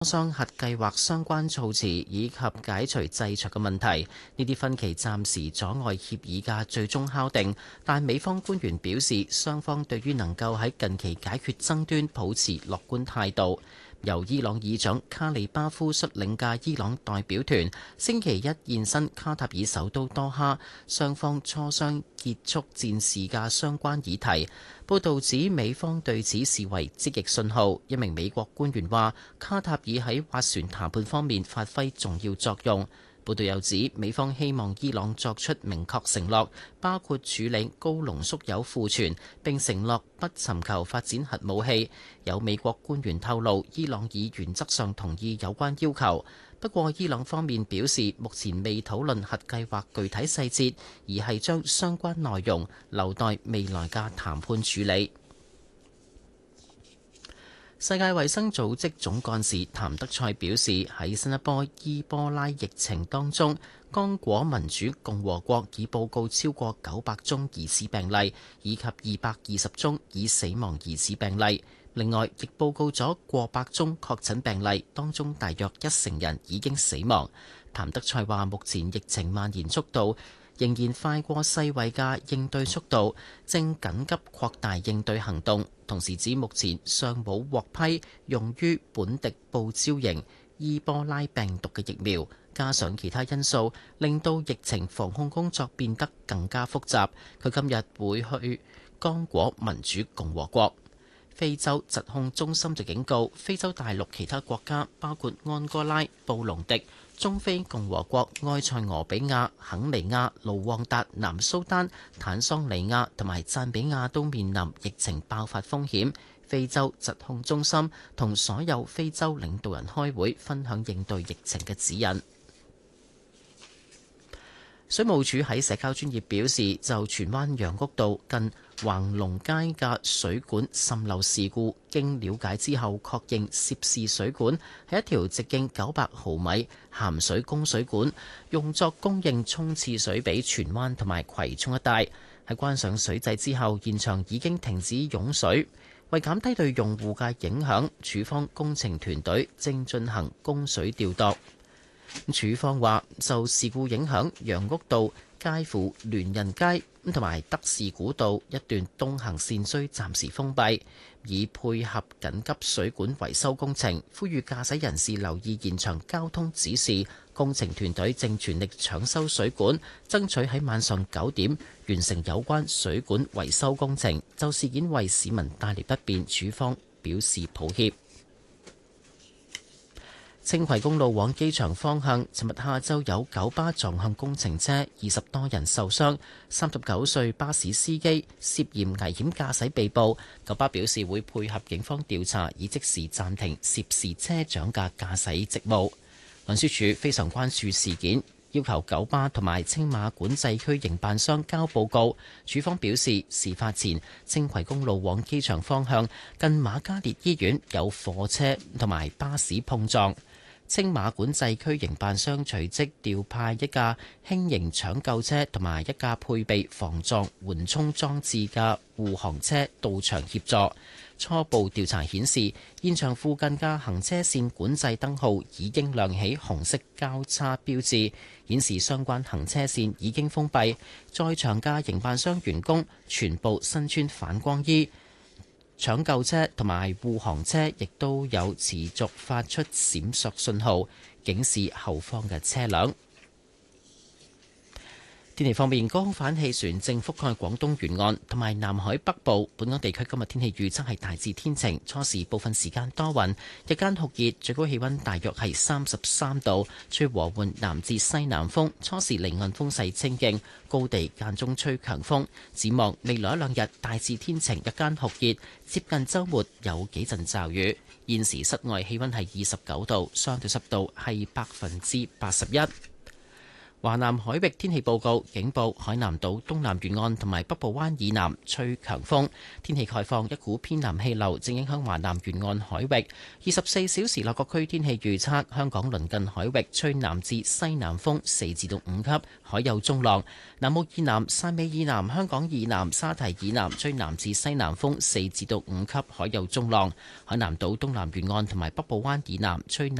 商核計劃相關措辭以及解除制裁嘅問題，呢啲分歧暫時阻礙協議嘅最終敲定。但美方官員表示，雙方對於能夠喺近期解決爭端保持樂觀態度。由伊朗議長卡里巴夫率領嘅伊朗代表團星期一現身卡塔爾首都多哈，雙方磋商結束戰事嘅相關議題。報道指美方對此視為積極信號。一名美國官員話，卡塔爾喺斡旋談判方面發揮重要作用。報道又指，美方希望伊朗作出明確承諾，包括處理高濃縮鈾庫存，並承諾不尋求發展核武器。有美國官員透露，伊朗已原則上同意有關要求。不過，伊朗方面表示，目前未討論核計劃具體細節，而係將相關內容留待未來嘅談判處理。世界衛生組織總幹事譚德塞表示，喺新一波伊波拉疫情當中，剛果民主共和國已報告超過900宗疑似病例，以及220宗已死亡疑似病例。另外，亦報告咗過百宗確診病例，當中大約10%人已經死亡。譚德塞話，目前疫情蔓延速度仍然快過世衛嘅應對速度，正緊急擴大應對行動。同時指目前尚冇獲批用於本地報招型伊波拉病毒嘅疫苗，加上其他因素，令到疫情防控工作變得更加複雜。佢今日會去剛果民主共和國。非洲疾控中心就警告，非洲大陸其他國家包括安哥拉、布隆迪、中非共和國、埃塞俄比亞、肯尼亞、盧旺達、南蘇丹、坦桑尼亞同埋贊比亞都面臨疫情爆發風險。非洲疾控中心同所有非洲領導人開會，分享應對疫情嘅指引。水務署喺社交專頁表示，就荃灣楊屋道近橫龍街嘅水管滲漏事故，經了解之後確認涉事水管係一條直徑900毫米鹹水供水管，用作供應沖廁水俾荃灣同埋葵涌一帶。喺關上水掣之後，現場已經停止湧水。為減低對用戶嘅影響，署方工程團隊正進行供水調度。署方話，受事故影響，楊屋道介乎聯仁街同埋德士古道一段東行線需暫時封閉，以配合緊急水管維修工程。呼籲駕駛人士留意現場交通指示。工程團隊正全力搶修水管，爭取喺晚上9點完成有關水管維修工程。就事件為市民帶嚟不便，署方表示抱歉。青葵公路往機場方向，尋日下晝有九巴撞向工程車，20多人受傷。39歲巴士司機涉嫌危險駕駛被捕。九巴表示會配合警方調查，以即時暫停涉事車長嘅駕駛職務。運輸署非常關注事件，要求九巴同埋青馬管制區營辦商交報告。署方表示，事發前青葵公路往機場方向近瑪嘉烈醫院有貨車同埋巴士碰撞。青馬管制區營辦商隨即調派一架輕型搶救車同埋一架配備防撞緩衝裝置嘅護航車到場協助。初步調查顯示，現場附近嘅行車線管制燈號已經亮起紅色交叉標誌，顯示相關行車線已經封閉。在場嘅營辦商員工全部身穿反光衣。搶救車同埋護航車亦都有持續發出閃爍信號，警示後方嘅車輛。天氣方面，高空反氣旋正覆蓋廣東沿岸同埋南海北部。本港地區今日天氣預測係大致天晴，初時部分時間多雲，日間酷熱，最高氣溫大約係33度，吹和緩南至西南風，初時離岸風勢清勁，高地間中吹強風。展望未來一兩日大致天晴，日間酷熱，接近週末有幾陣驟雨。現時室外氣溫係29度，相對濕度係81%。 華南海域天氣報告警報：海南島東南沿岸同埋北部灣以南吹強風。天氣概況：一股偏南氣流正影響華南沿岸海域。24小時內各區天氣預測：香港鄰近海域吹南至西南風4至5級，海有中浪。南澳以南、汕尾以南、香港以南、沙堤以南吹南至西南風4至5級，海有中浪。海南島東南沿岸同埋北部灣以南吹